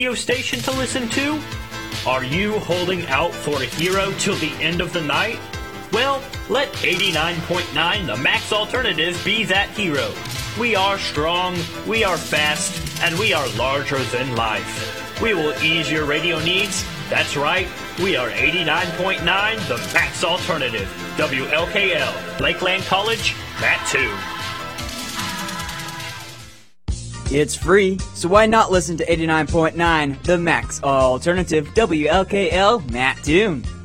radio station to listen to? Are you holding out for a hero till the end of the night? Well, let 89.9 The Max Alternative be that hero. We are strong, we are fast, and we are larger than life. We will ease your radio needs. That's right, we are 89.9 The Max Alternative. WLKL, Lakeland College, Mattoon. It's free, so why not listen to 89.9 The Max Alternative, WLKL, Mattoon.